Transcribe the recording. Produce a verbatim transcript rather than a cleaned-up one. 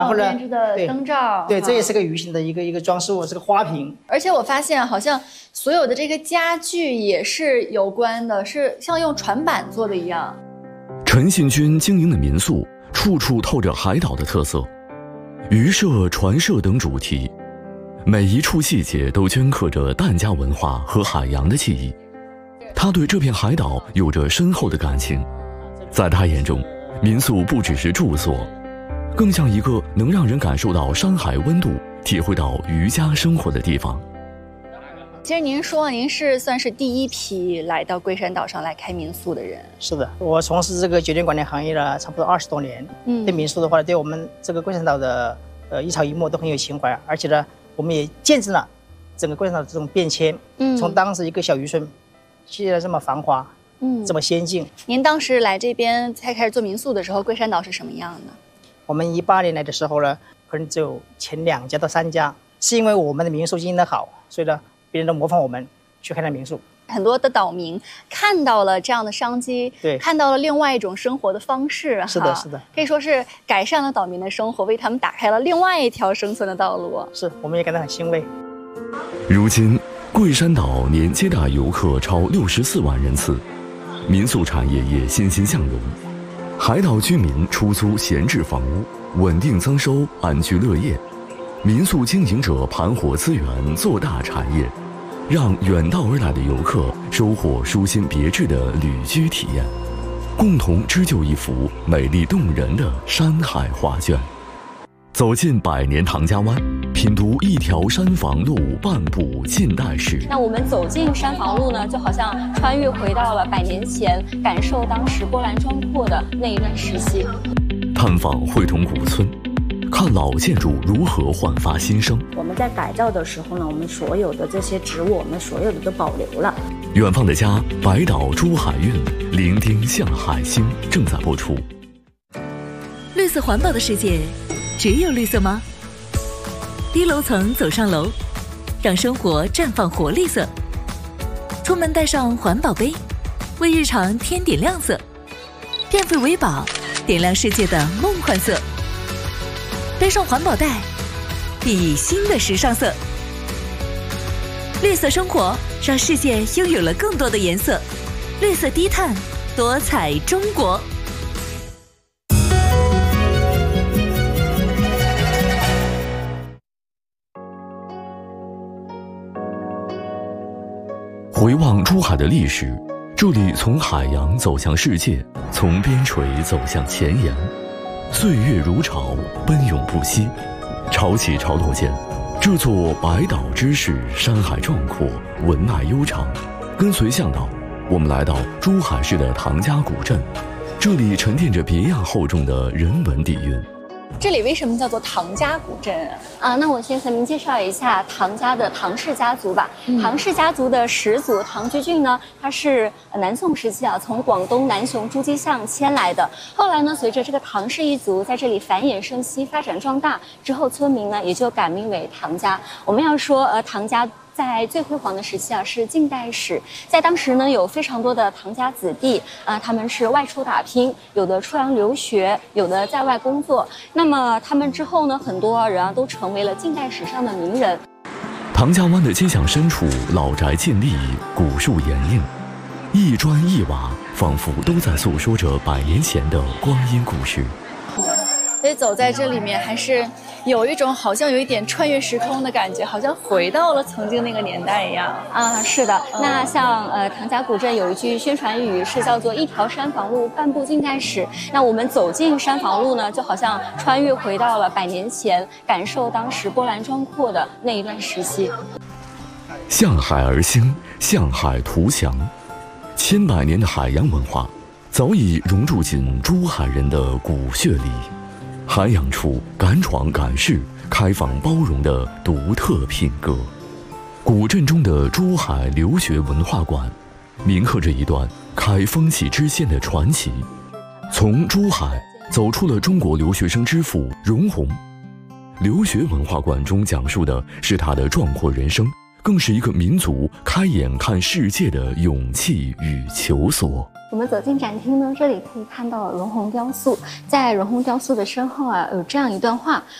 然后呢， 编织的灯罩， 对，对，这也是个鱼形的一个一个装饰物，是个花瓶。 而且我发现好像所有的这个家具也是有关的，是像用船板做的一样。 陈信军经营的民宿，处处透着海岛的特色，渔舍、船舍等主题，每一处细节都镌刻着疍家文化和海洋的记忆。他对这片海岛有着深厚的感情，在他眼中，民宿不只是住所，更像一个能让人感受到山海温度、体会到渔家生活的地方。 其实您说您是算是第一批来到龟山岛上来开民宿的人。 是的，我从事这个酒店管理行业了差不多二十多年。嗯，对民宿的话，对我们这个龟山岛的呃一草一木都很有情怀，而且呢，我们也见证了整个龟山岛的这种变迁。嗯，从当时一个小渔村，现在这么繁华，嗯，这么先进。 您当时来这边才开始做民宿的时候，龟山岛是什么样的？ 我们一八年来的时候呢，可能只有前两家到三家，是因为我们的民宿经营的好，所以呢，别人都模仿我们去开了民宿。 很多的岛民看到了这样的商机， 对， 看到了另外一种生活的方式。 是的，是的， 可以说是改善了岛民的生活，为他们打开了另外一条生存的道路。 是，我们也感到很欣慰。 如今，龟山岛年接待游客超六十四万人次，民宿产业也欣欣向荣。海岛居民出租闲置房屋，稳定增收，安居乐业；民宿经营者盘活资源，做大产业，让远道而来的游客收获舒心别致的旅居体验，共同织就一幅美丽动人的山海画卷。走进百年唐家湾，品读一条山房路，半部近代史。 那我们走进山房路呢，就好像穿越回到了百年前，感受当时波澜壮阔的那一段时期。 探访会同古村，看老建筑如何焕发新生。 我们在改造的时候呢，我们所有的这些植物，我们所有的都保留了。 远方的家，百岛珠海韵，伶仃向海星正在播出。 绿色环保的世界，只有绿色吗？低楼层走上楼，让生活绽放活力色。出门带上环保杯，为日常添点亮色。变废为宝，点亮世界的梦幻色。背上环保袋，熠熠新的时尚色。绿色生活，让世界拥有了更多的颜色。绿色低碳，多彩中国。 回望珠海的历史，这里从海洋走向世界，从边陲走向前沿，岁月如潮，奔涌不息。潮起潮落间，这座百岛之市，山海壮阔，文脉悠长。跟随向导，我们来到珠海市的唐家古镇，这里沉淀着别样厚重的人文底蕴。 这里为什么叫做唐家古镇啊？啊，那我先和您介绍一下唐家的唐氏家族吧。嗯、唐氏家族的始祖唐居俊呢，他是南宋时期啊，从广东南雄诸暨巷迁来的。后来呢，随着这个唐氏一族在这里繁衍生息、发展壮大之后，村民呢也就改名为唐家。我们要说，呃，唐家在最辉煌的时期啊，是近代史。在当时呢，有非常多的唐家子弟啊、呃，他们是外出打拼，有的出洋留学，有的在外工作。那么他们之后呢，很多人啊都成为了近代史上的名人。 唐家湾的街巷深处，老宅尽立，古树掩映，一砖一瓦，仿佛都在诉说着百年前的光阴故事。 所以走在这里面，还是有一种好像有一点穿越时空的感觉，好像回到了曾经那个年代一样啊。是的，嗯、那像呃唐家古镇有一句宣传语是叫做一条山房路，半部近代史。那我们走进山房路呢，就好像穿越回到了百年前，感受当时波澜壮阔的那一段时期。 向海而兴，向海图祥，千百年的海洋文化早已融入进珠海人的骨血里。涵养出敢闯敢试、开放包容的独特品格。古镇中的珠海留学文化馆，铭刻着一段开风气之先的传奇。从珠海走出了中国留学生之父容闳。留学文化馆中讲述的是他的壮阔人生更是一个民族开眼看世界的勇气与求索。 我们走进展厅呢，这里可以看到容红雕塑，在容红雕塑的身后啊，有这样一段话：